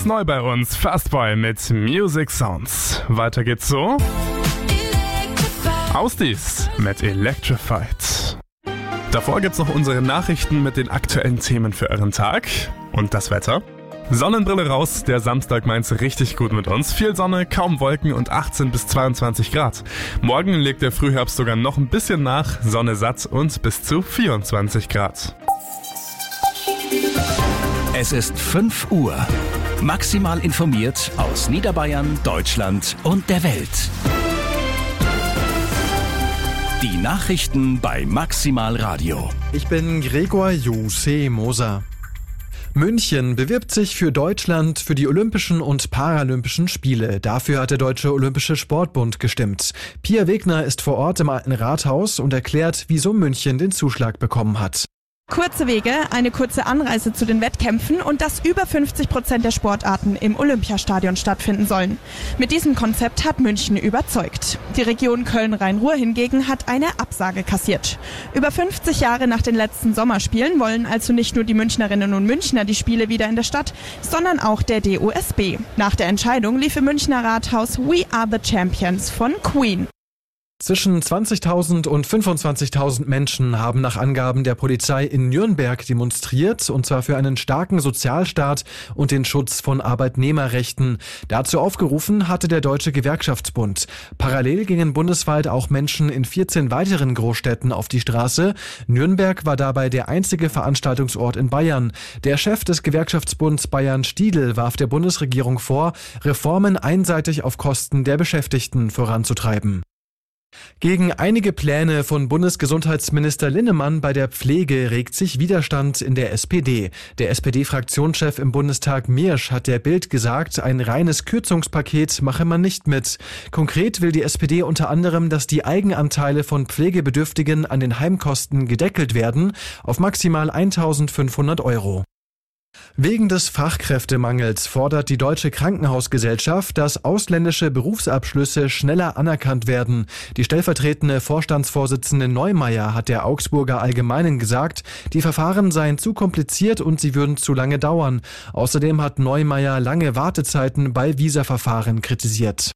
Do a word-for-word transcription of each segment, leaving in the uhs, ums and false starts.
neu bei uns, Fastboy mit Music Sounds. Weiter geht's so. Ausdies mit Electrified. Davor gibt's noch unsere Nachrichten mit den aktuellen Themen für euren Tag und das Wetter. Sonnenbrille raus, der Samstag meint's richtig gut mit uns. Viel Sonne, kaum Wolken und achtzehn bis zweiundzwanzig Grad. Morgen legt der Frühherbst sogar noch ein bisschen nach, Sonne satt und bis zu vierundzwanzig Grad. Es ist fünf Uhr. Maximal informiert aus Niederbayern, Deutschland und der Welt. Die Nachrichten bei Maximal Radio. Ich bin Gregor Jose Moser. München bewirbt sich für Deutschland für die Olympischen und Paralympischen Spiele. Dafür hat der Deutsche Olympische Sportbund gestimmt. Pia Wegner ist vor Ort im Alten Rathaus und erklärt, wieso München den Zuschlag bekommen hat. Kurze Wege, eine kurze Anreise zu den Wettkämpfen und dass über fünfzig Prozent der Sportarten im Olympiastadion stattfinden sollen. Mit diesem Konzept hat München überzeugt. Die Region Köln-Rhein-Ruhr hingegen hat eine Absage kassiert. Über fünfzig Jahre nach den letzten Sommerspielen wollen also nicht nur die Münchnerinnen und Münchner die Spiele wieder in der Stadt, sondern auch der D O S B. Nach der Entscheidung lief im Münchner Rathaus We Are the Champions von Queen. Zwischen zwanzigtausend und fünfundzwanzigtausend Menschen haben nach Angaben der Polizei in Nürnberg demonstriert, und zwar für einen starken Sozialstaat und den Schutz von Arbeitnehmerrechten. Dazu aufgerufen hatte der Deutsche Gewerkschaftsbund. Parallel gingen bundesweit auch Menschen in vierzehn weiteren Großstädten auf die Straße. Nürnberg war dabei der einzige Veranstaltungsort in Bayern. Der Chef des Gewerkschaftsbunds Bayern Stiedl warf der Bundesregierung vor, Reformen einseitig auf Kosten der Beschäftigten voranzutreiben. Gegen einige Pläne von Bundesgesundheitsminister Linnemann bei der Pflege regt sich Widerstand in der S P D. Der S P D-Fraktionschef im Bundestag Miersch hat der Bild gesagt, ein reines Kürzungspaket mache man nicht mit. Konkret will die S P D unter anderem, dass die Eigenanteile von Pflegebedürftigen an den Heimkosten gedeckelt werden auf maximal eintausendfünfhundert Euro. Wegen des Fachkräftemangels fordert die Deutsche Krankenhausgesellschaft, dass ausländische Berufsabschlüsse schneller anerkannt werden. Die stellvertretende Vorstandsvorsitzende Neumeier hat der Augsburger Allgemeinen gesagt, die Verfahren seien zu kompliziert und sie würden zu lange dauern. Außerdem hat Neumeier lange Wartezeiten bei Visaverfahren kritisiert.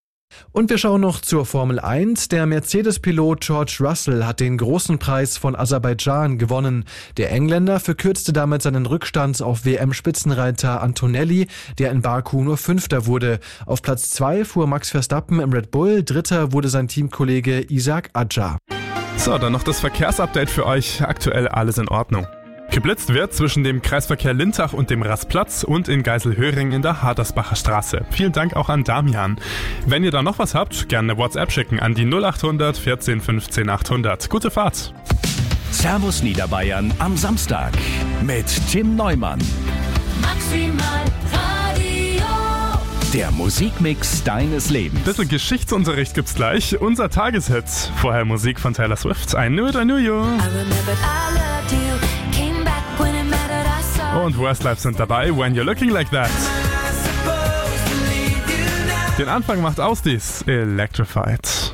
Und wir schauen noch zur Formel eins. Der Mercedes-Pilot George Russell hat den großen Preis von Aserbaidschan gewonnen. Der Engländer verkürzte damit seinen Rückstand auf W M-Spitzenreiter Antonelli, der in Baku nur Fünfter wurde. Auf Platz zwei fuhr Max Verstappen im Red Bull, Dritter wurde sein Teamkollege Isaac Adjar. So, dann noch das Verkehrsupdate für euch. Aktuell alles in Ordnung. Geblitzt wird zwischen dem Kreisverkehr Lintach und dem Rastplatz und in Geiselhöring in der Hadersbacher Straße. Vielen Dank auch an Damian. Wenn ihr da noch was habt, gerne eine WhatsApp schicken an die null acht hundert vierzehn fünfzehn achthundert. Gute Fahrt! Servus Niederbayern am Samstag mit Tim Neumann. Maximal Radio. Der Musikmix deines Lebens. Ein bisschen Geschichtsunterricht gibt's gleich. Unser Tageshit. Vorher Musik von Taylor Swift. I knew it, I knew you. Und Westlife sind dabei, When You're Looking Like That. Den Anfang macht Ausdies, Electrified.